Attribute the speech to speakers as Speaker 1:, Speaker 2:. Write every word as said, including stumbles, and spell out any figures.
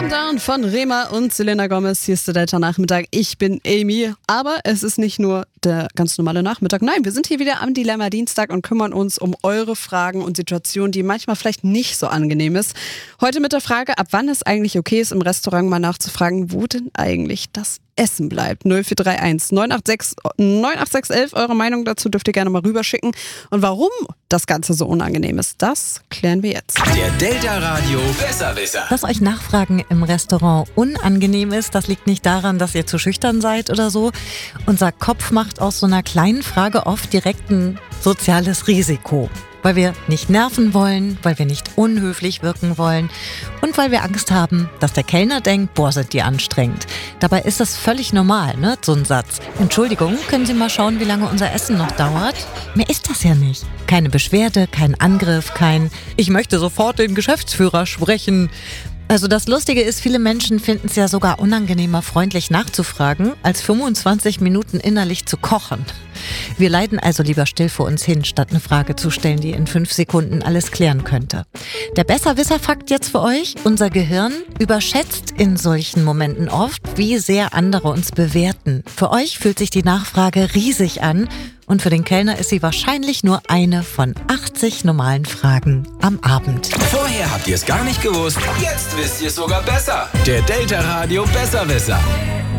Speaker 1: Calm Down von Rema und Selena Gomez. Hier ist der Delta Nachmittag. Ich bin Amy. Aber es ist nicht nur der ganz normale Nachmittag. Nein, wir sind hier wieder am Dilemma Dienstag und kümmern uns um eure Fragen und Situationen, die manchmal vielleicht nicht so angenehm ist. Heute mit der Frage, ab wann es eigentlich okay ist, im Restaurant mal nachzufragen, wo denn eigentlich das Essen bleibt. null vier drei eins neun acht sechs neun acht sechs elf. Eure Meinung dazu dürft ihr gerne mal rüberschicken. Und warum das Ganze so unangenehm ist, das klären wir jetzt.
Speaker 2: Der Delta Radio Besserwisser.
Speaker 3: Dass euch Nachfragen im Restaurant unangenehm ist, das liegt nicht daran, dass ihr zu schüchtern seid oder so. Unser Kopf macht aus so einer kleinen Frage oft direkt ein soziales Risiko. Weil wir nicht nerven wollen, weil wir nicht unhöflich wirken wollen und weil wir Angst haben, dass der Kellner denkt, boah, sind die anstrengend. Dabei ist das völlig normal, ne, so ein Satz. Entschuldigung, können Sie mal schauen, wie lange unser Essen noch dauert? Mehr ist das ja nicht. Keine Beschwerde, kein Angriff, kein ich möchte sofort den Geschäftsführer sprechen. Also das Lustige ist, viele Menschen finden es ja sogar unangenehmer, freundlich nachzufragen, als fünfundzwanzig Minuten innerlich zu kochen. Wir leiden also lieber still vor uns hin, statt eine Frage zu stellen, die in fünf Sekunden alles klären könnte. Der Besserwisser-Fakt jetzt für euch: Unser Gehirn überschätzt in solchen Momenten oft, wie sehr andere uns bewerten. Für euch fühlt sich die Nachfrage riesig an und für den Kellner ist sie wahrscheinlich nur eine von achtzig normalen Fragen am Abend.
Speaker 2: Vorher habt ihr es gar nicht gewusst, jetzt wisst ihr es sogar besser. Der Delta Radio Besserwisser.